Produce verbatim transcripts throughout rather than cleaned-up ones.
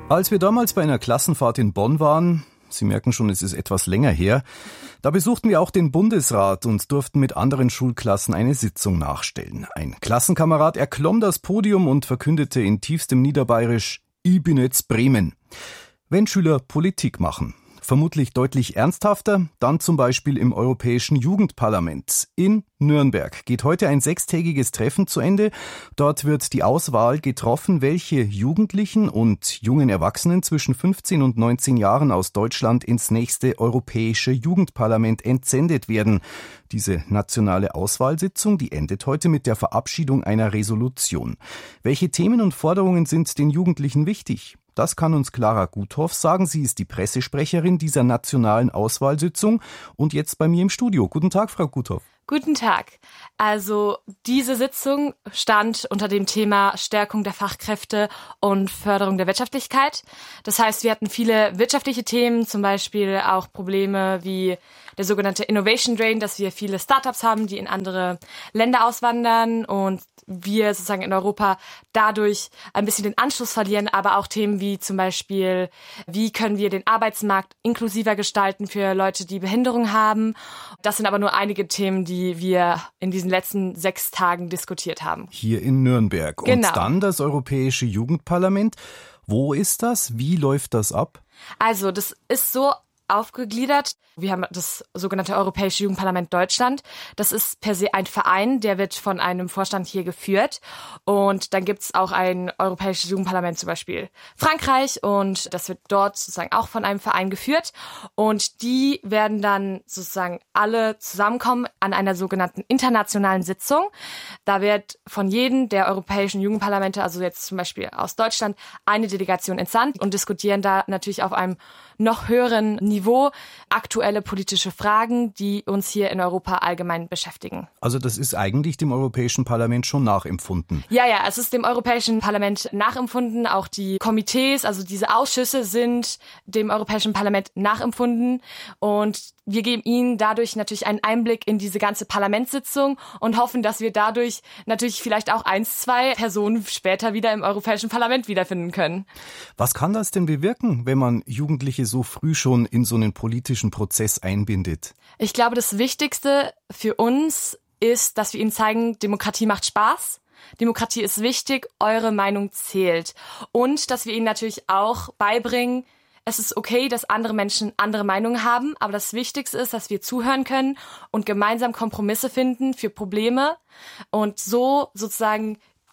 Als wir damals bei einer Klassenfahrt in Bonn waren, Sie merken schon, es ist etwas länger her, da besuchten wir auch den Bundesrat und durften mit anderen Schulklassen eine Sitzung nachstellen. Ein Klassenkamerad erklomm das Podium und verkündete in tiefstem Niederbayerisch: "Ich bin jetzt Bremen." Wenn Schüler Politik machen, vermutlich deutlich ernsthafter, dann zum Beispiel im Europäischen Jugendparlament. In Nürnberg geht heute ein sechstägiges Treffen zu Ende. Dort wird die Auswahl getroffen, welche Jugendlichen und jungen Erwachsenen zwischen fünfzehn und neunzehn Jahren aus Deutschland ins nächste Europäische Jugendparlament entsendet werden. Diese nationale Auswahlsitzung, die endet heute mit der Verabschiedung einer Resolution. Welche Themen und Forderungen sind den Jugendlichen wichtig? Das kann uns Clara Guthoff sagen. Sie ist die Pressesprecherin dieser nationalen Auswahlsitzung und jetzt bei mir im Studio. Guten Tag, Frau Guthoff. Guten Tag. Also diese Sitzung stand unter dem Thema Stärkung der Fachkräfte und Förderung der Wirtschaftlichkeit. Das heißt, wir hatten viele wirtschaftliche Themen, zum Beispiel auch Probleme wie der sogenannte Innovation Drain, dass wir viele Startups haben, die in andere Länder auswandern und wir sozusagen in Europa dadurch ein bisschen den Anschluss verlieren, aber auch Themen wie zum Beispiel, wie können wir den Arbeitsmarkt inklusiver gestalten für Leute, die Behinderung haben. Das sind aber nur einige Themen, die wir in diesen letzten sechs Tagen diskutiert haben. Hier in Nürnberg. Genau. Und dann das Europäische Jugendparlament. Wo ist das? Wie läuft das ab? Also, das ist so aufgegliedert. Wir haben das sogenannte Europäische Jugendparlament Deutschland. Das ist per se ein Verein, der wird von einem Vorstand hier geführt. Und dann gibt's auch ein Europäisches Jugendparlament, zum Beispiel Frankreich. Und das wird dort sozusagen auch von einem Verein geführt. Und die werden dann sozusagen alle zusammenkommen an einer sogenannten internationalen Sitzung. Da wird von jedem der europäischen Jugendparlamente, also jetzt zum Beispiel aus Deutschland, eine Delegation entsandt und diskutieren da natürlich auf einem noch höheren Niveau aktuelle politische Fragen, die uns hier in Europa allgemein beschäftigen. Also das ist eigentlich dem Europäischen Parlament schon nachempfunden. Ja, ja, es ist dem Europäischen Parlament nachempfunden. Auch die Komitees, also diese Ausschüsse sind dem Europäischen Parlament nachempfunden. Und wir geben ihnen dadurch natürlich einen Einblick in diese ganze Parlamentssitzung und hoffen, dass wir dadurch natürlich vielleicht auch eins, zwei Personen später wieder im Europäischen Parlament wiederfinden können. Was kann das denn bewirken, wenn man Jugendliche so früh schon in so einen politischen Prozess einbindet? Ich glaube, das Wichtigste für uns ist, dass wir ihnen zeigen, Demokratie macht Spaß. Demokratie ist wichtig, eure Meinung zählt. Und dass wir ihnen natürlich auch beibringen, es ist okay, dass andere Menschen andere Meinungen haben, aber das Wichtigste ist, dass wir zuhören können und gemeinsam Kompromisse finden für Probleme und so sozusagen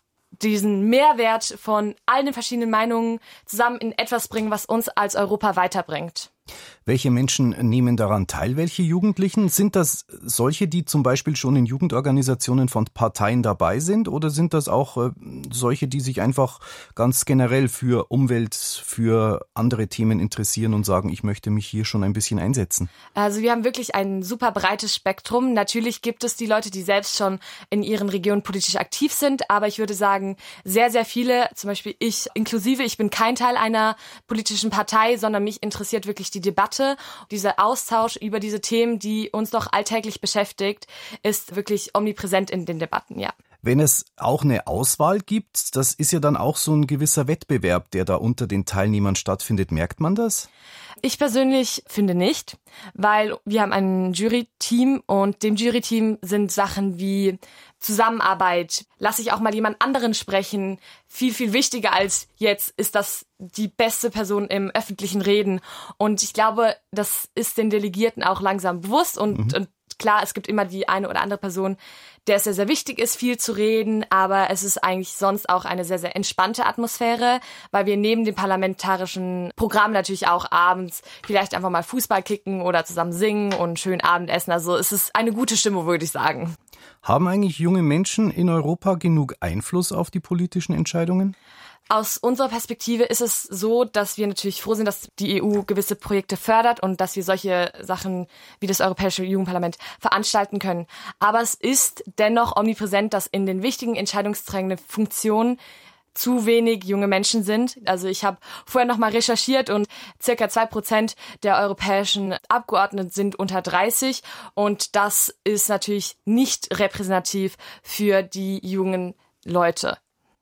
diesen Mehrwert von all den verschiedenen Meinungen zusammen in etwas bringen, was uns als Europa weiterbringt. Welche Menschen nehmen daran teil? Welche Jugendlichen? Sind das solche, die zum Beispiel schon in Jugendorganisationen von Parteien dabei sind? Oder sind das auch äh, solche, die sich einfach ganz generell für Umwelt, für andere Themen interessieren und sagen, ich möchte mich hier schon ein bisschen einsetzen? Also wir haben wirklich ein super breites Spektrum. Natürlich gibt es die Leute, die selbst schon in ihren Regionen politisch aktiv sind. Aber ich würde sagen, sehr, sehr viele, zum Beispiel ich inklusive, ich bin kein Teil einer politischen Partei, sondern mich interessiert wirklich die Debatte, dieser Austausch über diese Themen, die uns doch alltäglich beschäftigt, ist wirklich omnipräsent in den Debatten, ja. Wenn es auch eine Auswahl gibt, das ist ja dann auch so ein gewisser Wettbewerb, der da unter den Teilnehmern stattfindet. Merkt man das? Ich persönlich finde nicht, weil wir haben ein Jury-Team und dem Jury-Team sind Sachen wie Zusammenarbeit, lasse ich auch mal jemand anderen sprechen, viel, viel wichtiger als jetzt ist das die beste Person im öffentlichen Reden. Und ich glaube, das ist den Delegierten auch langsam bewusst und, mhm. und klar, es gibt immer die eine oder andere Person, der es sehr, sehr wichtig ist, viel zu reden, aber es ist eigentlich sonst auch eine sehr, sehr entspannte Atmosphäre, weil wir neben dem parlamentarischen Programm natürlich auch abends vielleicht einfach mal Fußball kicken oder zusammen singen und einen schönen Abend essen. Also es ist eine gute Stimmung, würde ich sagen. Haben eigentlich junge Menschen in Europa genug Einfluss auf die politischen Entscheidungen? Aus unserer Perspektive ist es so, dass wir natürlich froh sind, dass die E U gewisse Projekte fördert und dass wir solche Sachen wie das Europäische Jugendparlament veranstalten können. Aber es ist dennoch omnipräsent, dass in den wichtigen entscheidungsträgenden Funktionen zu wenig junge Menschen sind. Also ich habe vorher noch mal recherchiert und circa zwei Prozent der europäischen Abgeordneten sind unter dreißig und das ist natürlich nicht repräsentativ für die jungen Leute.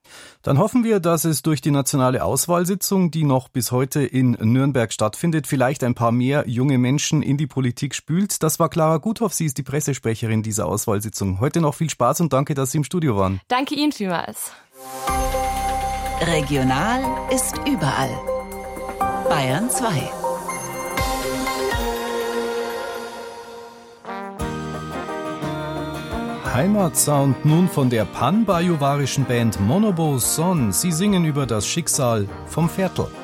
Dann hoffen wir, dass es durch die nationale Auswahlsitzung, die noch bis heute in Nürnberg stattfindet, vielleicht ein paar mehr junge Menschen in die Politik spült. Das war Clara Guthoff, sie ist die Pressesprecherin dieser Auswahlsitzung. Heute noch viel Spaß und danke, dass Sie im Studio waren. Danke Ihnen vielmals. Regional ist überall. Bayern zwei. Heimatsound nun von der pan-bajuwarischen Band Monobo Son. Sie singen über das Schicksal vom Viertel.